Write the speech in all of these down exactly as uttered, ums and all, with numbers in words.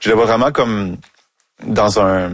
je le vois vraiment comme dans un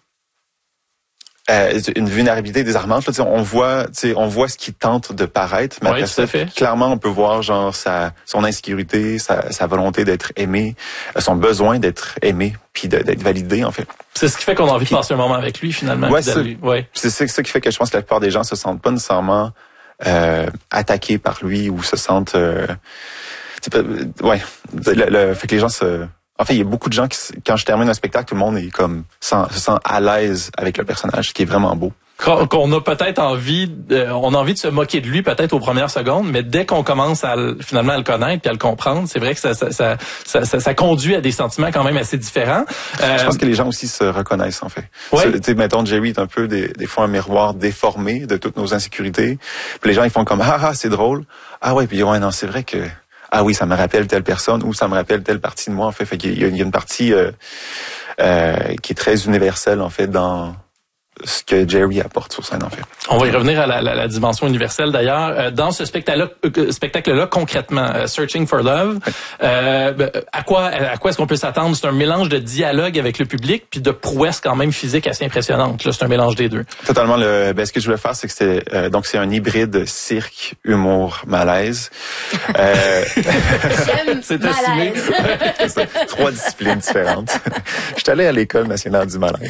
euh, une vulnérabilité désarmante. Là, on voit, on voit ce qui tente de paraître, mais oui, après ça, fait. clairement, on peut voir genre sa son insécurité, sa, sa volonté d'être aimé, son besoin d'être aimé, puis de, d'être validé en fait. C'est ce qui fait qu'on a envie puis, de passer un moment avec lui finalement. Ouais, c'est, ouais. c'est ça qui fait que je pense que la plupart des gens se sentent pas nécessairement euh, attaqués par lui ou se sentent, euh, ouais, le, le, fait que les gens se En fait, il y a beaucoup de gens qui, quand je termine un spectacle, tout le monde est comme sent, se sent à l'aise avec le personnage, ce qui est vraiment beau. Qu'on a peut-être envie, de, on a envie de se moquer de lui peut-être aux premières secondes, mais dès qu'on commence à finalement à le connaître puis à le comprendre, c'est vrai que ça ça ça ça, ça, ça conduit à des sentiments quand même assez différents. Euh, je pense que les gens aussi se reconnaissent en fait. Ouais. Tu sais, mettons Jerry est un peu des, des fois un miroir déformé de toutes nos insécurités. Puis les gens ils font comme ah ah c'est drôle. Ah ouais puis ouais non c'est vrai que ah oui, ça me rappelle telle personne ou ça me rappelle telle partie de moi en fait. Fait qu'il y a, il y a une partie euh, euh, qui est très universelle en fait dans ce que Jerry apporte sur scène en fait. On va y revenir à la, la, la dimension universelle d'ailleurs. Euh, dans ce spectacle-là, euh, spectacle-là concrètement, euh, Searching for Love, oui. euh, à quoi à quoi est-ce qu'on peut s'attendre? C'est un mélange de dialogue avec le public puis de prouesse quand même physique assez impressionnante. Là, c'est un mélange des deux. Totalement. Le, ben, ce que je voulais faire, c'est que c'est euh, donc c'est un hybride cirque, humour, malaise. Euh... J'aime c'est malaise. C'est trois disciplines différentes. Je suis allé à l'École nationale du malaise.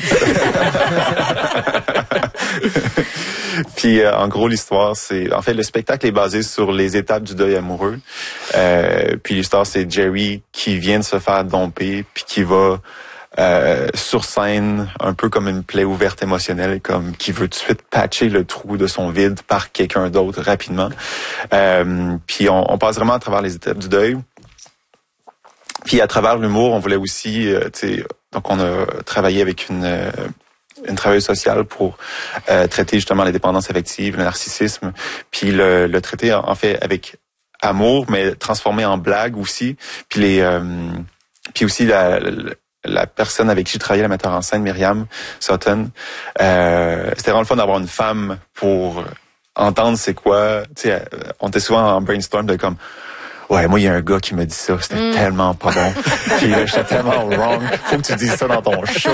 Puis euh, en gros l'histoire c'est en fait le spectacle est basé sur les étapes du deuil amoureux. Euh, puis l'histoire c'est Jerry qui vient de se faire domper puis qui va euh, sur scène un peu comme une plaie ouverte émotionnelle comme qui veut tout de suite patcher le trou de son vide par quelqu'un d'autre rapidement. Euh, puis on, on passe vraiment à travers les étapes du deuil. Puis à travers l'humour on voulait aussi euh, tu sais donc on a travaillé avec une euh, une travailleuse sociale pour euh, traiter justement la dépendance affective, le narcissisme, puis le, le traiter en, en fait avec amour, mais transformé en blague aussi. Puis les, euh, puis aussi la, la, la personne avec qui j'ai travaillé, la metteur en scène, Myriam Sutton, euh, c'était vraiment le fun d'avoir une femme pour entendre c'est quoi. Tu sais, on était souvent en brainstorm de comme. Ouais, moi, il y a un gars qui me dit ça. C'était mm. tellement pas bon. Puis là, j'étais tellement wrong. Faut que tu dises ça dans ton show.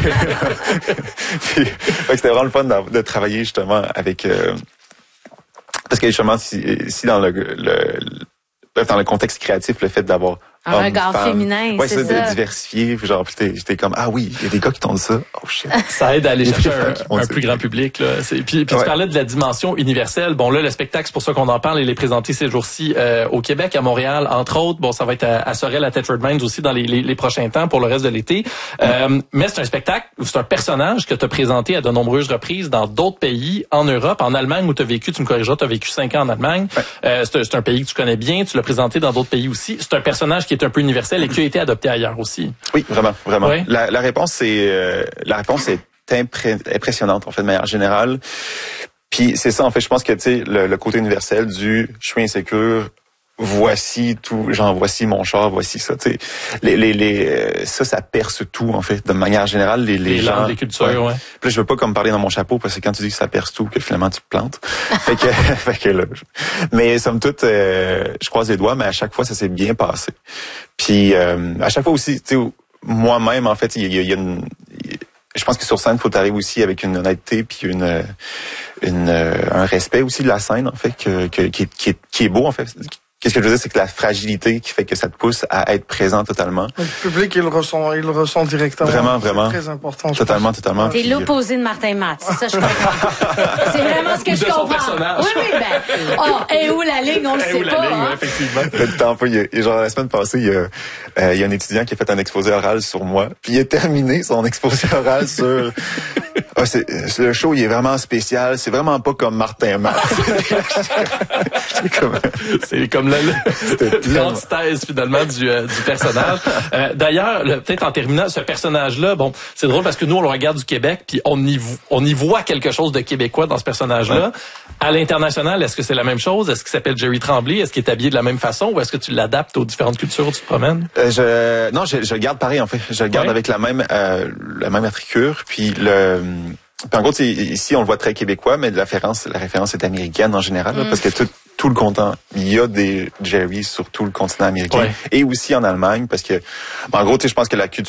Puis, c'était vraiment le fun de, de travailler justement avec... Euh, parce que justement, si, si dans le, le, le dans le contexte créatif, le fait d'avoir un regard femme, féminin, ouais, c'est ça. ça. De diversifier, genre, j'étais, j'étais comme, ah oui, il y a des gars qui t'ont dit ça. Oh shit. Ça aide à aller chercher un, un plus grand public, là. C'est, puis, puis ouais. Tu parlais de la dimension universelle. Bon, là, le spectacle, c'est pour ça qu'on en parle. Il est présenté ces jours-ci euh, au Québec, à Montréal, entre autres. Bon, ça va être à, à Sorel, à Thetford Mines aussi dans les, les, les prochains temps pour le reste de l'été. Mm. Euh, mais c'est un spectacle, c'est un personnage que tu as présenté à de nombreuses reprises dans d'autres pays, en Europe, en Allemagne où tu as vécu, tu me corrigeras, tu as vécu cinq ans en Allemagne. Ouais. Euh, c'est, c'est un pays que tu connais bien. Tu l'as présenté dans d'autres pays aussi. C'est un personnage qui est un peu universel et qui a été adopté ailleurs aussi. Oui, vraiment, vraiment. Oui. La, la réponse c'est euh, la réponse est impré- impressionnante en fait de manière générale. Puis c'est ça en fait, je pense que tu sais le, le côté universel du je suis insécure, voici tout, genre voici mon char, voici ça, tu sais. Les les les ça ça perce tout en fait de manière générale les les, les gens langues, les cultures, ouais. ouais. Puis là, je veux pas comme parler dans mon chapeau parce que quand tu dis que ça perce tout que finalement tu te plantes. fait que fait que là, je... mais somme toute euh, je croise les doigts mais à chaque fois ça s'est bien passé. Puis euh, à chaque fois aussi, tu sais moi-même en fait, il y, y, y a une je pense que sur scène, il faut t'arriver aussi avec une honnêteté puis une une un respect aussi de la scène en fait que, que qui, qui est qui est beau en fait. Qu'est-ce que je veux dire, c'est que la fragilité qui fait que ça te pousse à être présent totalement. Le public, il le ressent, il le ressent directement. Vraiment, vraiment. C'est très important. Totalement, totalement. T'es l'opposé de Martin Matt, c'est ça, je comprends. C'est vraiment ce que de je comprends. Oui, oui, ben, oh, et où la ligne, on le sait où pas. La ligne, hein? ouais, effectivement. Le temps pas, il y a, genre la semaine passée, il y a, euh, il y a un étudiant qui a fait un exposé oral sur moi, puis il a terminé son exposé oral sur. Ah, c'est, c'est, le show, il est vraiment spécial. C'est vraiment pas comme Martin Matt. comme... C'est comme la, l'antithèse finalement du, euh, du personnage. Euh, d'ailleurs, le, peut-être en terminant, ce personnage-là, bon, c'est drôle parce que nous, on le regarde du Québec, puis on y, on y voit quelque chose de québécois dans ce personnage-là. Ouais. À l'international, est-ce que c'est la même chose? Est-ce qu'il s'appelle Jerry Tremblay? Est-ce qu'il est habillé de la même façon? Ou est-ce que tu l'adaptes aux différentes cultures où tu te promènes? Euh, je, non, je, je le garde pareil, en fait. Je le garde ouais. avec la même, euh, la même attricure, puis le... Puis en gros, ici, on le voit très québécois, mais la référence, la référence est américaine en général, mm. là, parce que tout, tout le continent, il y a des Jerry sur tout le continent américain, ouais. et aussi en Allemagne, parce que, en gros, tu sais, je pense que la culture